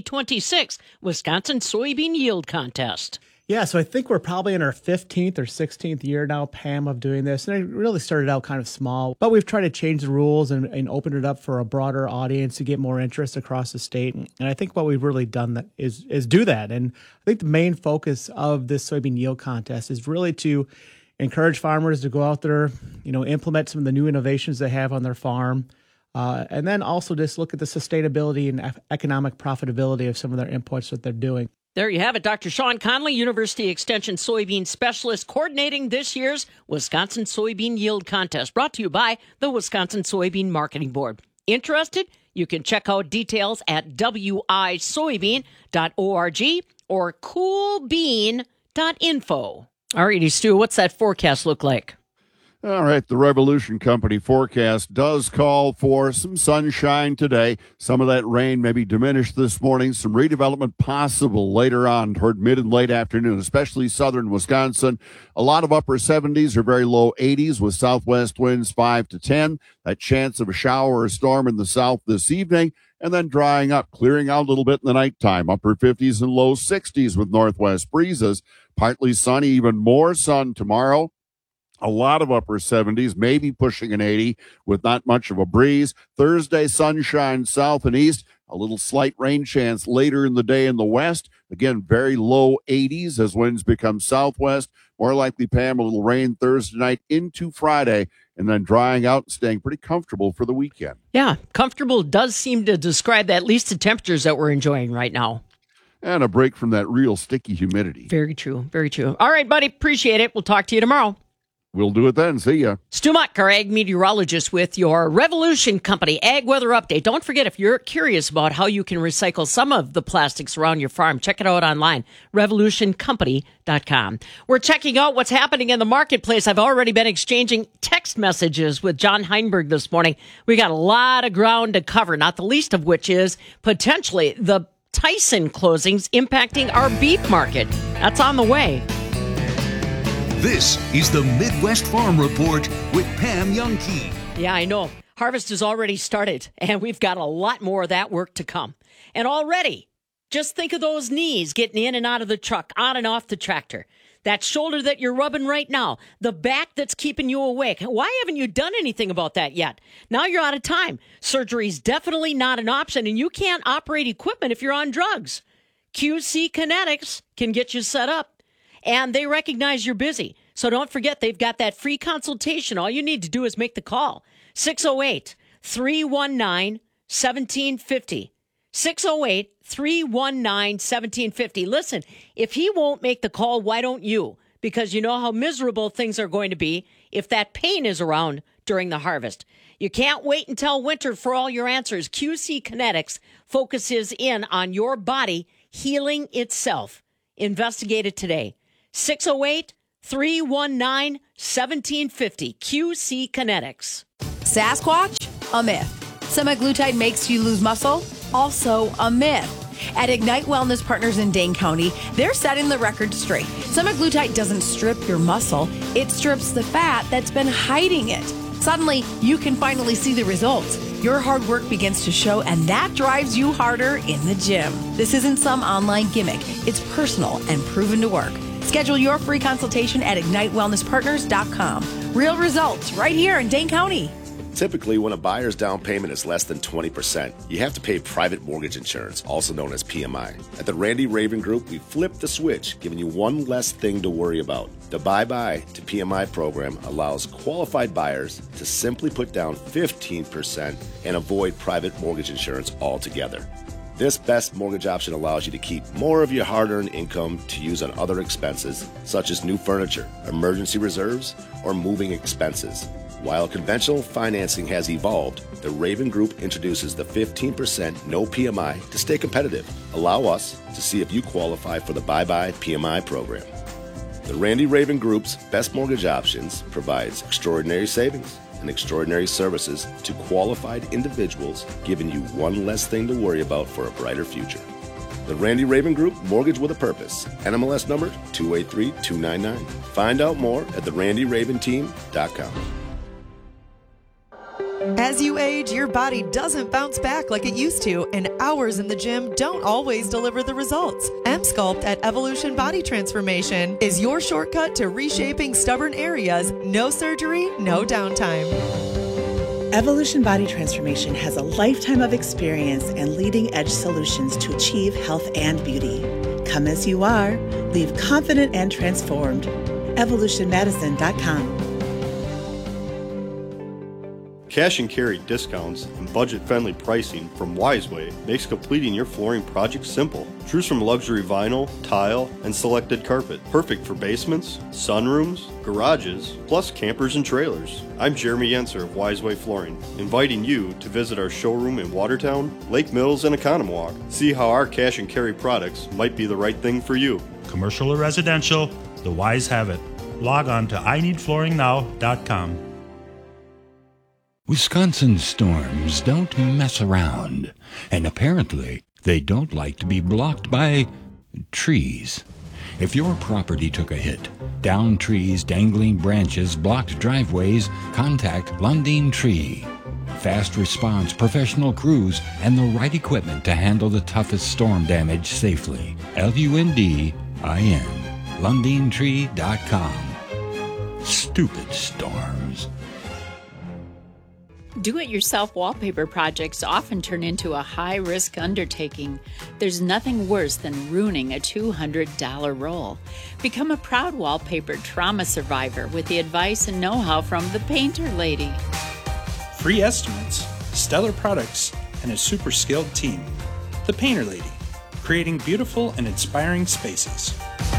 Speaker 1: 2026 Wisconsin Soybean Yield Contest.
Speaker 17: Yeah, so I think we're probably in our 15th or 16th year now, Pam, of doing this. And it really started out kind of small, but we've tried to change the rules and open it up for a broader audience to get more interest across the state. And I think what we've really done is do that. And I think the main focus of this soybean yield contest is really to encourage farmers to go out there, implement some of the new innovations they have on their farm. And then also just look at the sustainability and economic profitability of some of their inputs that they're doing.
Speaker 1: There you have it. Dr. Sean Conley, University Extension soybean specialist, coordinating this year's Wisconsin Soybean Yield Contest, brought to you by the Wisconsin Soybean Marketing Board. Interested? You can check out details at wisoybean.org or coolbean.info. All righty, Stu, what's that forecast look like?
Speaker 15: All right, the Revolution Company forecast does call for some sunshine today. Some of that rain may be diminished this morning. Some redevelopment possible later on toward mid and late afternoon, especially southern Wisconsin. A lot of upper 70s or very low 80s with southwest winds 5 to 10. That chance of a shower or storm in the south this evening. And then drying up, clearing out a little bit in the nighttime. Upper 50s and low 60s with northwest breezes. Partly sunny, even more sun tomorrow. A lot of upper 70s, maybe pushing an 80 with not much of a breeze. Thursday, sunshine south and east. A little slight rain chance later in the day in the west. Again, very low 80s as winds become southwest. More likely, Pam, a little rain Thursday night into Friday, and then drying out and staying pretty comfortable for the weekend.
Speaker 1: Yeah, comfortable does seem to describe at least the temperatures that we're enjoying right now.
Speaker 15: And a break from that real sticky humidity.
Speaker 1: Very true, very true. All right, buddy, appreciate it. We'll talk to you tomorrow.
Speaker 15: We'll do it then. See ya.
Speaker 1: Stu Muck, our ag meteorologist, with your Revolution Company Ag Weather Update. Don't forget, if you're curious about how you can recycle some of the plastics around your farm, check it out online, revolutioncompany.com. We're checking out what's happening in the marketplace. I've already been exchanging text messages with John Heinberg this morning. We got a lot of ground to cover, not the least of which is potentially the Tyson closings impacting our beef market. That's on the way.
Speaker 16: This is the Midwest Farm Report with Pam Youngkey.
Speaker 1: Yeah, I know. Harvest has already started, and we've got a lot more of that work to come. And already, just think of those knees getting in and out of the truck, on and off the tractor. That shoulder that you're rubbing right now, the back that's keeping you awake. Why haven't you done anything about that yet? Now you're out of time. Surgery's definitely not an option, and you can't operate equipment if you're on drugs. QC Kinetics can get you set up, and they recognize you're busy. So don't forget, they've got that free consultation. All you need to do is make the call. 608-319-1750. 608-319-1750. Listen, if he won't make the call, why don't you? Because you know how miserable things are going to be if that pain is around during the harvest. You can't wait until winter for all your answers. QC Kinetics focuses in on your body healing itself. Investigate it today. 608-319-1750. QC Kinetics.
Speaker 18: Sasquatch? A myth. Semaglutide makes you lose muscle? Also a myth. At Ignite Wellness Partners in Dane County, they're setting the record straight. Semaglutide doesn't strip your muscle, it strips the fat that's been hiding it. Suddenly, you can finally see the results. Your hard work begins to show, and that drives you harder in the gym. This isn't some online gimmick. It's personal and proven to work. Schedule your free consultation at IgniteWellnessPartners.com. Real results right here in Dane County.
Speaker 19: Typically, when a buyer's down payment is less than 20%, you have to pay private mortgage insurance, also known as PMI. At the Randy Raven Group, we flipped the switch, giving you one less thing to worry about. The Bye-Bye to PMI program allows qualified buyers to simply put down 15% and avoid private mortgage insurance altogether. This best mortgage option allows you to keep more of your hard-earned income to use on other expenses, such as new furniture, emergency reserves, or moving expenses. While conventional financing has evolved, the Raven Group introduces the 15% no PMI to stay competitive. Allow us to see if you qualify for the Bye-Bye PMI program. The Randy Raven Group's best mortgage options provides extraordinary savings and extraordinary services to qualified individuals, giving you one less thing to worry about for a brighter future. The Randy Raven Group, Mortgage with a Purpose. NMLS number 283299. Find out more at therandyraventeam.com.
Speaker 20: As you age, your body doesn't bounce back like it used to, and hours in the gym don't always deliver the results. M-Sculpt at Evolution Body Transformation is your shortcut to reshaping stubborn areas. No surgery, no downtime.
Speaker 21: Evolution Body Transformation has a lifetime of experience and leading-edge solutions to achieve health and beauty. Come as you are, leave confident and transformed. EvolutionMedicine.com.
Speaker 22: Cash and carry discounts and budget-friendly pricing from Wiseway makes completing your flooring project simple. Choose from luxury vinyl, tile, and selected carpet. Perfect for basements, sunrooms, garages, plus campers and trailers. I'm Jeremy Yenser of Wiseway Flooring, inviting you to visit our showroom in Watertown, Lake Mills, and Economwalk. See how our cash and carry products might be the right thing for you.
Speaker 23: Commercial or residential, the Wise have it. Log on to INeedFlooringNow.com.
Speaker 24: Wisconsin storms don't mess around, and apparently they don't like to be blocked by trees. If your property took a hit, downed trees, dangling branches, blocked driveways, contact Lundin Tree. Fast response, professional crews, and the right equipment to handle the toughest storm damage safely. LUNDIN. LundinTree.com. Stupid storms.
Speaker 28: Do-it-yourself wallpaper projects often turn into a high-risk undertaking. There's nothing worse than ruining a $200 roll. Become a proud wallpaper trauma survivor with the advice and know-how from the Painter Lady.
Speaker 29: Free estimates, stellar products, and a super skilled team. The Painter Lady, creating beautiful and inspiring spaces.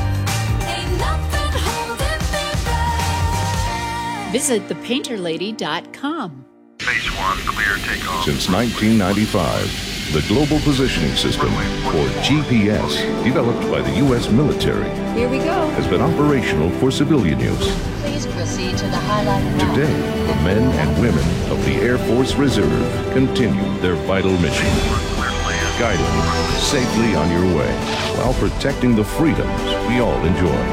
Speaker 28: Visit thepainterlady.com.
Speaker 30: Phase 1, clear takeoff.
Speaker 31: Since 1995, the Global Positioning System, or GPS, developed by the U.S. military,
Speaker 18: Here we go.
Speaker 31: has been operational for civilian use.
Speaker 18: Please proceed to the highlighted route.
Speaker 31: Today, the men and women of the Air Force Reserve continue their vital mission. guiding safely on your way while protecting the freedoms we all enjoy.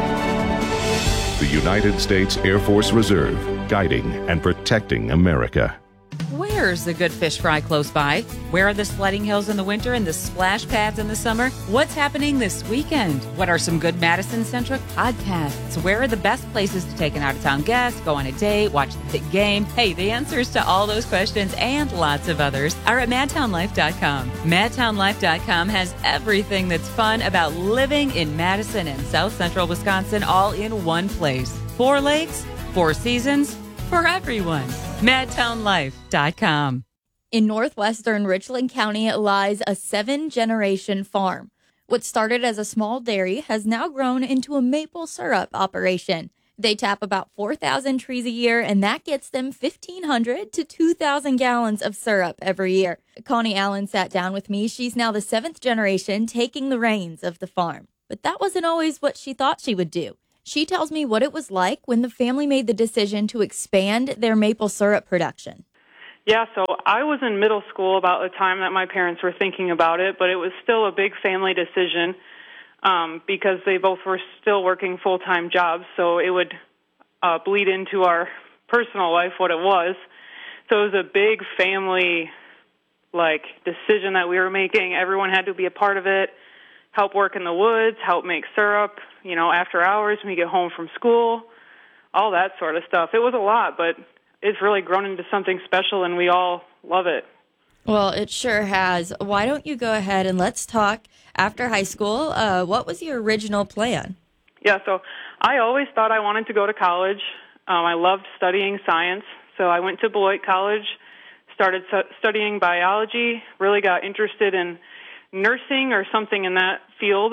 Speaker 31: The United States Air Force Reserve, guiding and protecting America.
Speaker 2: Where's the good fish fry close by? Where are the sledding hills in the winter and the splash pads in the summer? What's happening this weekend? What are some good Madison-centric podcasts? Where are the best places to take an out-of-town guest, go on a date, watch the big game? Hey, the answers to all those questions and lots of others are at MadtownLife.com. MadtownLife.com has everything that's fun about living in Madison and South Central Wisconsin all in one place. 4 lakes, 4 seasons, for everyone. MadtownLife.com.
Speaker 3: In northwestern Richland County lies a 7-generation farm. What started as a small dairy has now grown into a maple syrup operation. They tap about 4,000 trees a year, and that gets them 1,500 to 2,000 gallons of syrup every year. Connie Allen sat down with me. She's now the 7th generation taking the reins of the farm. But that wasn't always what she thought she would do. She tells me what it was like when the family made the decision to expand their maple syrup production.
Speaker 4: Yeah, so I was in middle school about the time that my parents were thinking about it, but it was still a big family decision because they both were still working full-time jobs, so it would bleed into our personal life what it was. So it was a big family decision that we were making. Everyone had to be a part of it, help work in the woods, help make syrup, after hours when we get home from school, all that sort of stuff. It was a lot, but it's really grown into something special, and we all love it.
Speaker 3: Well, it sure has. Why don't you go ahead and let's talk after high school. What was your original plan?
Speaker 4: Yeah, so I always thought I wanted to go to college. I loved studying science, so I went to Beloit College, started studying biology, really got interested in nursing or something in that field.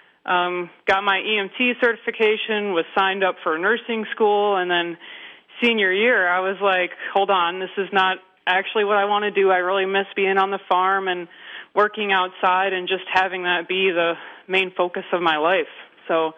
Speaker 4: Got my EMT certification, was signed up for nursing school, and then senior year, I was like, hold on, this is not actually what I want to do. I really miss being on the farm and working outside and just having that be the main focus of my life. So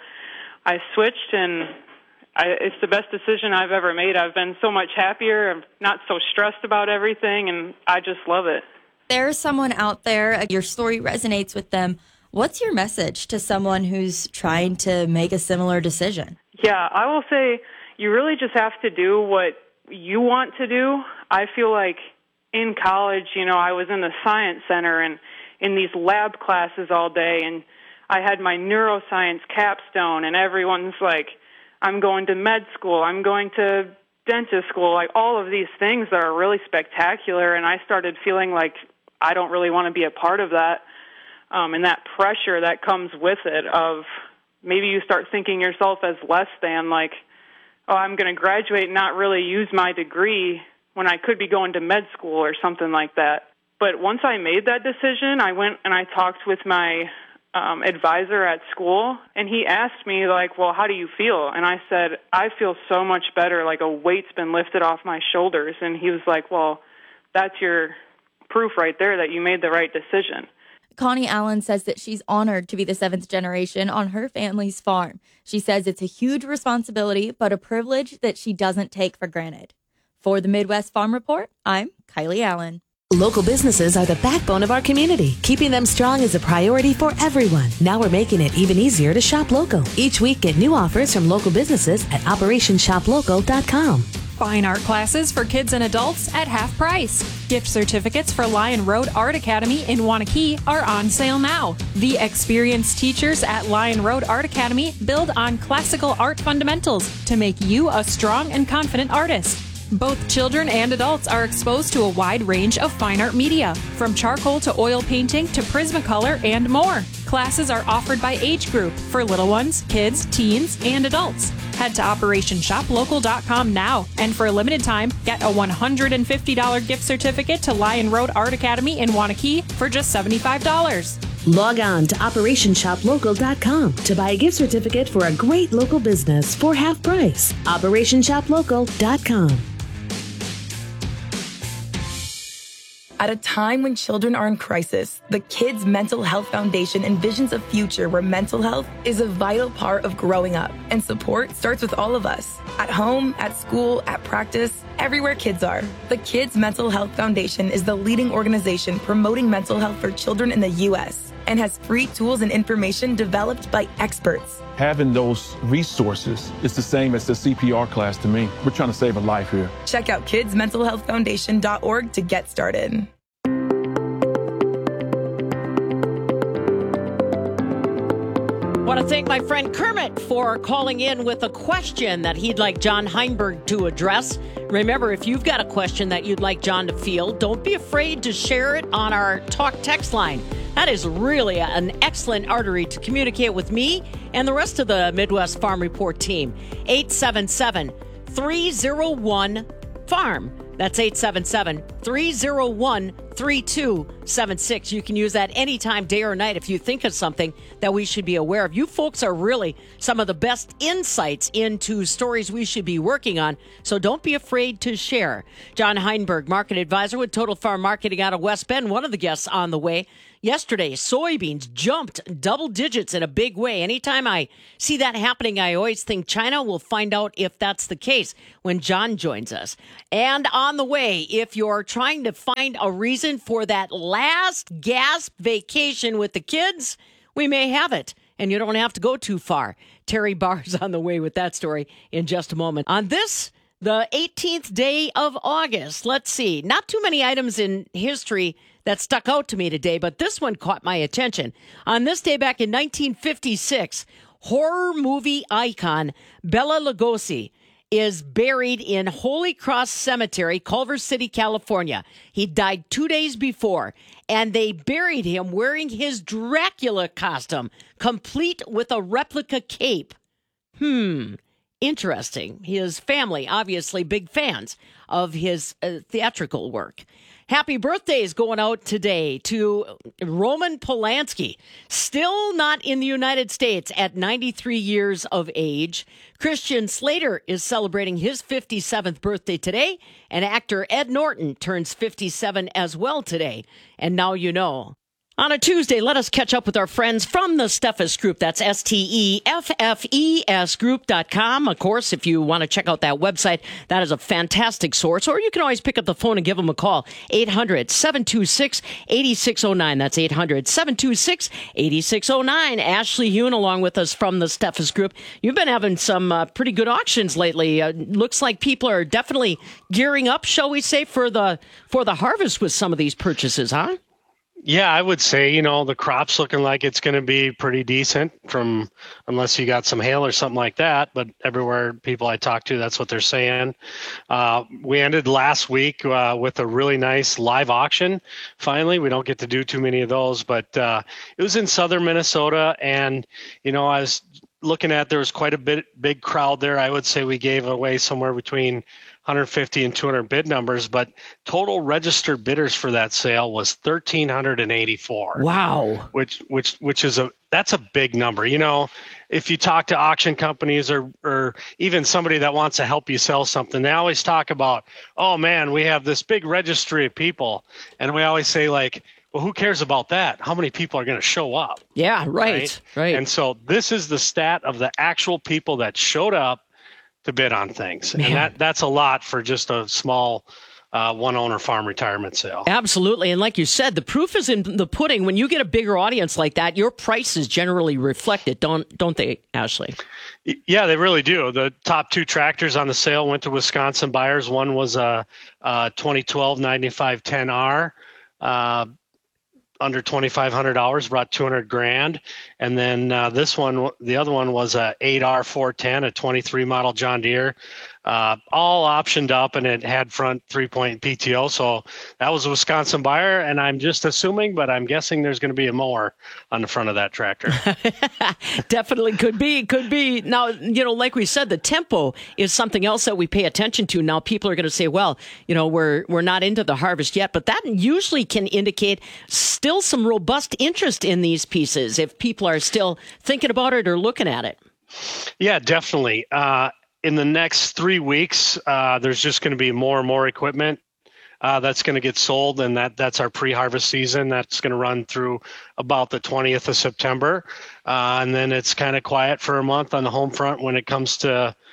Speaker 4: I switched, and it's the best decision I've ever made. I've been so much happier. I'm not so stressed about everything, and I just love it.
Speaker 3: There's someone out there, your story resonates with them. What's your message to someone who's trying to make a similar decision?
Speaker 4: Yeah, I will say you really just have to do what you want to do. I feel like in college, I was in the science center and in these lab classes all day, and I had my neuroscience capstone, and everyone's like, I'm going to med school, I'm going to dentist school, like all of these things that are really spectacular, and I started feeling like I don't really want to be a part of that. And that pressure that comes with it of maybe you start thinking yourself as less than, like, oh, I'm going to graduate and not really use my degree when I could be going to med school or something like that. But once I made that decision, I went and I talked with my advisor at school, and he asked me, well, how do you feel? And I said, I feel so much better, like a weight's been lifted off my shoulders. And he was like, well, that's your proof right there that you made the right decision.
Speaker 3: Connie Allen says that she's honored to be the 7th generation on her family's farm. She says it's a huge responsibility, but a privilege that she doesn't take for granted. For the Midwest Farm Report, I'm Kylie Allen.
Speaker 5: Local businesses are the backbone of our community. Keeping them strong is a priority for everyone. Now we're making it even easier to shop local. Each week, get new offers from local businesses at OperationShopLocal.com.
Speaker 6: Fine art classes for kids and adults at half price. Gift certificates for Lion Road Art Academy in Waunakee are on sale now. The experienced teachers at Lion Road Art Academy build on classical art fundamentals to make you a strong and confident artist. Both children and adults are exposed to a wide range of fine art media, from charcoal to oil painting to Prismacolor and more. Classes are offered by age group for little ones, kids, teens, and adults. Head to OperationShopLocal.com now, and for a limited time, get a $150 gift certificate to Lion Road Art Academy in Waunakee for just $75.
Speaker 5: Log on to OperationShopLocal.com to buy a gift certificate for a great local business for half price. OperationShopLocal.com.
Speaker 7: At a time when children are in crisis, the Kids Mental Health Foundation envisions a future where mental health is a vital part of growing up, and support starts with all of us. At home, at school, at practice, everywhere kids are. The Kids Mental Health Foundation is the leading organization promoting mental health for children in the U.S. and has free tools and information developed by experts.
Speaker 8: Having those resources is the same as the CPR class to me. We're trying to save a life here.
Speaker 7: Check out kidsmentalhealthfoundation.org to get started.
Speaker 1: I want to thank my friend Kermit for calling in with a question that he'd like John Heinberg to address. Remember, if you've got a question that you'd like John to field, don't be afraid to share it on our talk text line. That is really an excellent artery to communicate with me and the rest of the Midwest Farm Report team. 877-301-FARM. That's 877-301-3276. You can use that anytime, day or night, if you think of something that we should be aware of. You folks are really some of the best insights into stories we should be working on, so don't be afraid to share. John Heinberg, market advisor with Total Farm Marketing out of West Bend, one of the guests on the way. Yesterday, soybeans jumped double digits in a big way. Anytime I see that happening, I always think China. Will find out if that's the case when John joins us. And on the way, if you're trying to find a reason for that last gasp vacation with the kids, we may have it. And you don't have to go too far. Terry Barr's on the way with that story in just a moment. On this, the 18th day of August, let's see, not too many items in history that stuck out to me today, but this one caught my attention. On this day back in 1956, horror movie icon Bela Lugosi is buried in Holy Cross Cemetery, Culver City, California. He died 2 days before, and they buried him wearing his Dracula costume, complete with a replica cape. Interesting. His family, obviously big fans of his theatrical work. Happy birthdays going out today to Roman Polanski, still not in the United States at 93 years of age. Christian Slater is celebrating his 57th birthday today, and actor Ed Norton turns 57 as well today. And now you know. On a Tuesday, let us catch up with our friends from the Steffes Group. That's STEFFES Group.com. Of course, if you want to check out that website, that is a fantastic source. Or you can always pick up the phone and give them a call. 800-726-8609. That's 800-726-8609. Ashley Hune along with us from the Steffes Group. You've been having some pretty good auctions lately. Looks like people are definitely gearing up, shall we say, for the harvest with some of these purchases, huh?
Speaker 9: Yeah, I would say, the crop's looking like it's going to be pretty decent unless you got some hail or something like that. But everywhere people I talk to, that's what they're saying. We ended last week with a really nice live auction. Finally, we don't get to do too many of those, but it was in southern Minnesota. And, I was looking at, there was quite a big crowd there. I would say we gave away somewhere between 150 and 200 bid numbers, but total registered bidders for that sale was 1,384.
Speaker 1: Wow.
Speaker 9: Which is that's a big number. If you talk to auction companies or even somebody that wants to help you sell something, they always talk about, oh man, we have this big registry of people. And we always say like, well, who cares about that? How many people are going to show up?
Speaker 1: Yeah, right.
Speaker 9: And so this is the stat of the actual people that showed up to bid on things. Man. And that's a lot for just a small one-owner farm retirement sale.
Speaker 1: Absolutely. And like you said, the proof is in the pudding. When you get a bigger audience like that, your prices generally reflect it, don't they, Ashley?
Speaker 9: Yeah, they really do. The top two tractors on the sale went to Wisconsin buyers. One was a 2012 9510R. Under $2,500, brought $200,000, and then the other one was a 8R410, a 23 model John Deere, all optioned up, and it had front 3-point PTO. So that was a Wisconsin buyer, and I'm just assuming, but I'm guessing there's going to be a mower on the front of that tractor.
Speaker 1: Definitely could be. Now, like we said, the tempo is something else that we pay attention to. Now, people are going to say, well, we're not into the harvest yet, but that usually can indicate still some robust interest in these pieces if people are still thinking about it or looking at it.
Speaker 9: Yeah, definitely. In the next 3 weeks, there's just going to be more and more equipment that's going to get sold, and that's our pre-harvest season. That's going to run through about the 20th of September, and then it's kind of quiet for a month on the home front when it comes to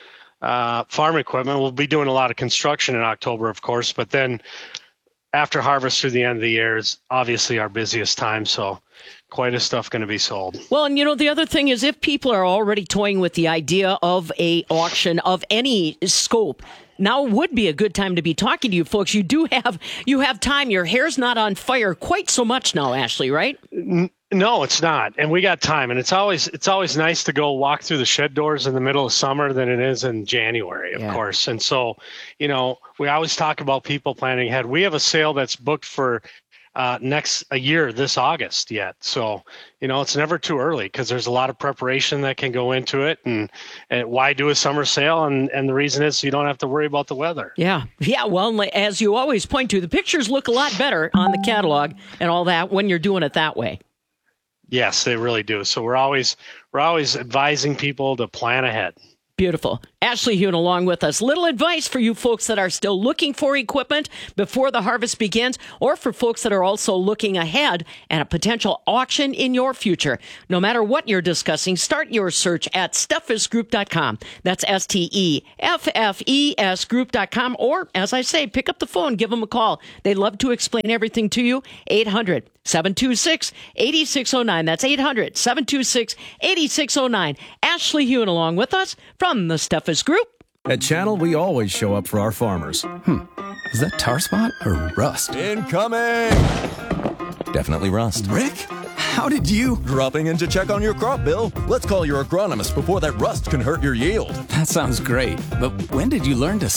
Speaker 9: farm equipment. We'll be doing a lot of construction in October, of course, but then after harvest through the end of the year is obviously our busiest time. So quite a stuff going to be sold.
Speaker 1: Well, and the other thing is, if people are already toying with the idea of a auction of any scope, now would be a good time to be talking to you folks. You have time. Your hair's not on fire quite so much now, Ashley, right?
Speaker 9: No, it's not. And we got time. And it's always nice to go walk through the shed doors in the middle of summer than it is in January, of course. And so, we always talk about people planning ahead. We have a sale that's booked for a year this August yet. So, it's never too early because there's a lot of preparation that can go into it. And why do a summer sale? And the reason is you don't have to worry about the weather.
Speaker 1: Yeah. Well, as you always point to, the pictures look a lot better on the catalog and all that when you're doing it that way.
Speaker 9: Yes, they really do. So we're always advising people to plan ahead.
Speaker 1: Beautiful. Ashley Hune along with us. Little advice for you folks that are still looking for equipment before the harvest begins, or for folks that are also looking ahead at a potential auction in your future. No matter what you're discussing, start your search at steffesgroup.com. That's STEFFES group.com. Or, as I say, pick up the phone, give them a call. They'd love to explain everything to you. 800-726-8609. That's 800-726-8609. Ashley Hune along with us from the Steffes Group.
Speaker 10: At Channel, we always show up for our farmers. Is that tar spot or rust?
Speaker 11: Incoming!
Speaker 10: Definitely rust.
Speaker 11: Rick, how did you?
Speaker 10: Dropping in to check on your crop, Bill. Let's call your agronomist before that rust can hurt your yield.
Speaker 11: That sounds great, but when did you learn to